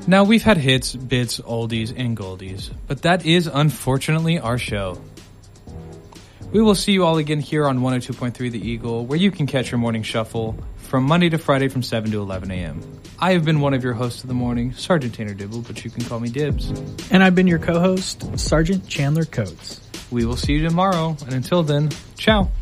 Now, we've had hits, bits, oldies, and goldies, but that is unfortunately our show. We will see you all again here on 102.3 The Eagle, where you can catch your morning shuffle from Monday to Friday from 7 to 11 a.m. I have been one of your hosts of the morning, Sergeant Tanner Dibble, but you can call me Dibs. And I've been your co-host, Sergeant Chandler Coates. We will see you tomorrow, and until then, ciao.